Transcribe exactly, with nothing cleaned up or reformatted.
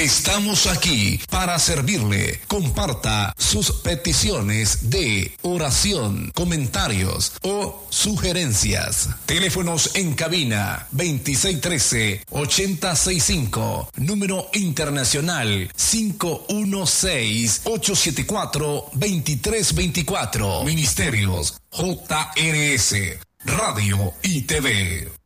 Estamos aquí para servirle. Comparta sus peticiones de oración, comentarios o sugerencias. Teléfonos en cabina veintiséis trece, ochenta sesenta y cinco. Número internacional cinco uno seis, ocho siete cuatro, dos tres dos cuatro. Ministerios J R S, Radio y T V.